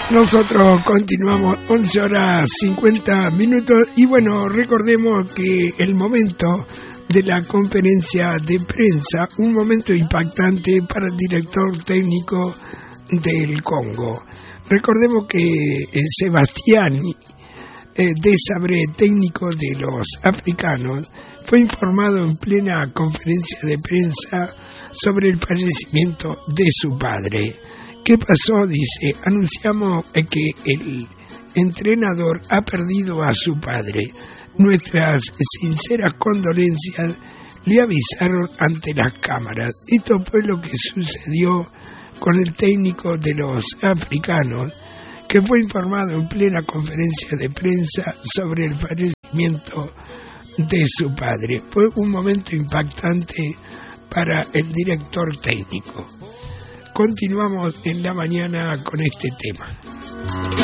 Nosotros continuamos 11 horas 50 minutos y bueno, recordemos que el momento de la conferencia de prensa, un momento impactante para el director técnico del Congo. Recordemos que Sebastiani de Sabré, técnico de los africanos, fue informado en plena conferencia de prensa sobre el fallecimiento de su padre. ¿Qué pasó? Dice, anunciamos que el entrenador ha perdido a su padre. Nuestras sinceras condolencias, le avisaron ante las cámaras. Esto fue lo que sucedió con el técnico de los africanos, que fue informado en plena conferencia de prensa sobre el fallecimiento de su padre. Fue un momento impactante para el director técnico. Continuamos en la mañana con este tema.